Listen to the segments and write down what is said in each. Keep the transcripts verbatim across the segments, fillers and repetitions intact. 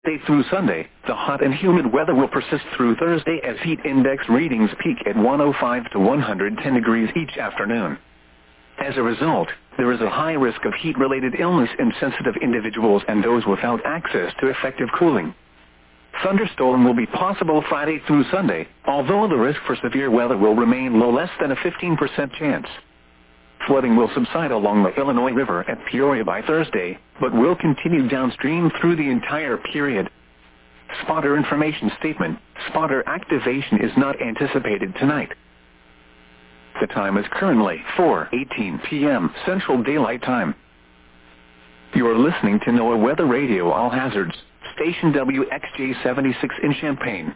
Thursday through Sunday, the hot and humid weather will persist through Thursday as heat index readings peak at one hundred five to one hundred ten degrees each afternoon. As a result, there is a high risk of heat-related illness in sensitive individuals and those without access to effective cooling. Thunderstorm will be possible Friday through Sunday, although the risk for severe weather will remain low, less than a fifteen percent chance. Flooding will subside along the Illinois River at Peoria by Thursday, but will continue downstream through the entire period. Spotter information statement: spotter activation is not anticipated tonight. The time is currently four eighteen p m Central Daylight Time. You are listening to NOAA Weather Radio All Hazards, station W X J seventy-six in Champaign.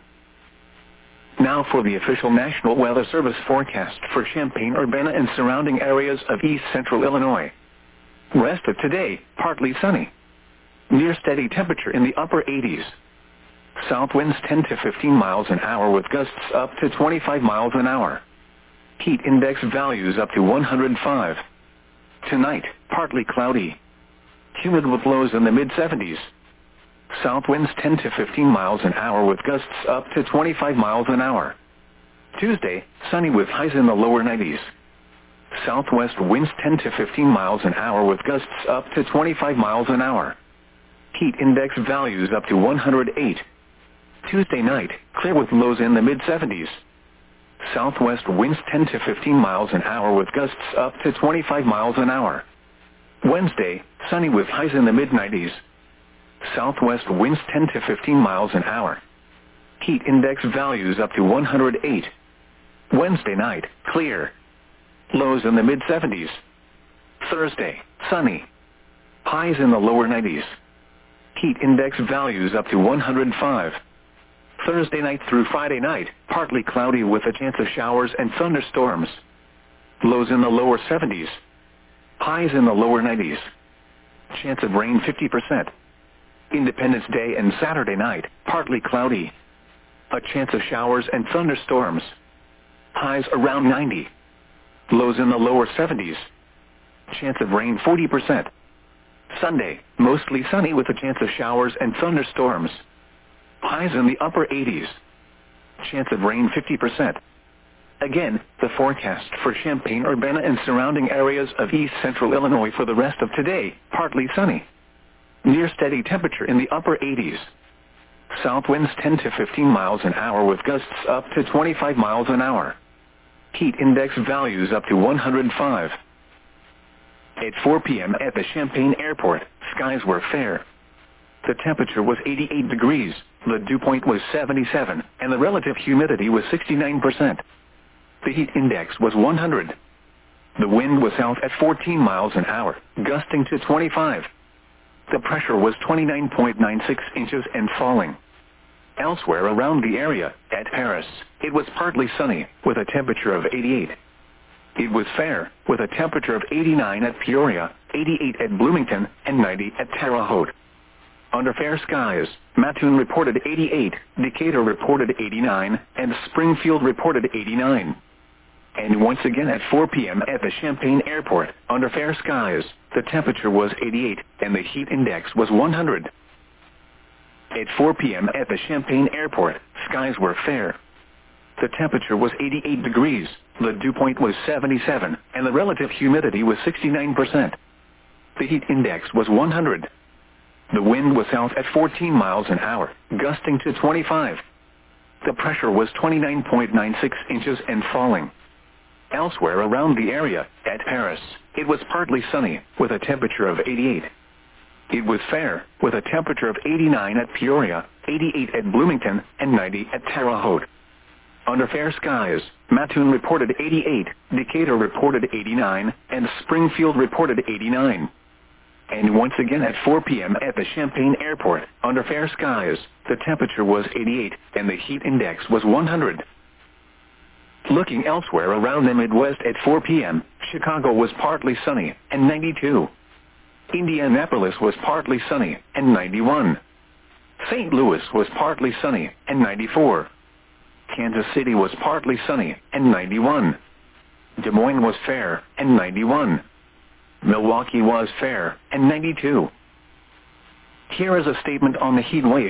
Now for the official National Weather Service forecast for Champaign-Urbana and surrounding areas of east central Illinois. Rest of today, partly sunny. Near steady temperature in the upper eighties. South winds ten to fifteen miles an hour with gusts up to twenty-five miles an hour. Heat index values up to one hundred five. Tonight, partly cloudy. Humid with lows in the mid seventies. South winds ten to fifteen miles an hour with gusts up to twenty-five miles an hour. Tuesday, sunny with highs in the lower nineties. Southwest winds ten to fifteen miles an hour with gusts up to twenty-five miles an hour. Heat index values up to one hundred eight. Tuesday night, clear with lows in the mid seventies. Southwest winds ten to fifteen miles an hour with gusts up to twenty-five miles an hour. Wednesday, sunny with highs in the mid nineties. Southwest winds ten to fifteen miles an hour. Heat index values up to one hundred eight. Wednesday night, clear. Lows in the mid seventies. Thursday, sunny. Highs in the lower nineties. Heat index values up to one hundred five. Thursday night through Friday night, partly cloudy with a chance of showers and thunderstorms. Lows in the lower seventies. Highs in the lower nineties. Chance of rain fifty percent. Independence Day and Saturday night, partly cloudy. A chance of showers and thunderstorms. Highs around ninety. Lows in the lower seventies. Chance of rain forty percent. Sunday, mostly sunny with a chance of showers and thunderstorms. Highs in the upper eighties. Chance of rain fifty percent. Again, the forecast for Champaign-Urbana and surrounding areas of east central Illinois for the rest of today, partly sunny. Near steady temperature in the upper eighties. South winds ten to fifteen miles an hour with gusts up to twenty-five miles an hour. Heat index values up to one hundred five. At four p m at the Champaign Airport, skies were fair. The temperature was eighty-eight degrees, the dew point was seventy-seven, and the relative humidity was sixty-nine percent. The heat index was one hundred. The wind was south at fourteen miles an hour, gusting to twenty-five. The pressure was twenty-nine point nine six inches and falling. Elsewhere around the area, at Paris, it was partly sunny, with a temperature of eighty-eight. It was fair, with a temperature of eighty-nine at Peoria, eighty-eight at Bloomington, and ninety at Terre Haute. Under fair skies, Mattoon reported eighty-eight, Decatur reported eighty-nine, and Springfield reported eighty-nine. And once again at four p m at the Champaign Airport, under fair skies, the temperature was eighty-eight, and the heat index was one hundred. At four p m at the Champaign Airport, skies were fair. The temperature was eighty-eight degrees, the dew point was seventy-seven, and the relative humidity was sixty-nine percent. The heat index was one hundred. The wind was south at fourteen miles an hour, gusting to twenty-five. The pressure was twenty-nine point nine six inches and falling. Elsewhere around the area, at Paris, it was partly sunny, with a temperature of eighty-eight. It was fair, with a temperature of eighty-nine at Peoria, eighty-eight at Bloomington, and ninety at Terre Haute. Under fair skies, Mattoon reported eighty-eight, Decatur reported eighty-nine, and Springfield reported eighty-nine. And once again at four p m at the Champaign Airport, under fair skies, the temperature was eighty-eight, and the heat index was one hundred. Looking elsewhere around the Midwest at four p m, Chicago was partly sunny, and ninety-two. Indianapolis was partly sunny, and ninety-one. Saint Louis was partly sunny, and ninety-four. Kansas City was partly sunny, and ninety-one. Des Moines was fair, and ninety-one. Milwaukee was fair, and ninety-two. Here is a statement on the heat wave.